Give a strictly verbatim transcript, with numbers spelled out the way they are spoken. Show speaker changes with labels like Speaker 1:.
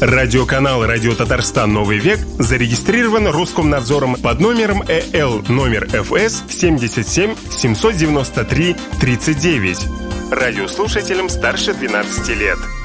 Speaker 1: Радиоканал «Радио Татарстан. Новый век» зарегистрирован Роскомнадзором под номером Э Л номер Ф С семьдесят семь семьсот девяносто три тридцать девять. Радиослушателям старше двенадцати лет.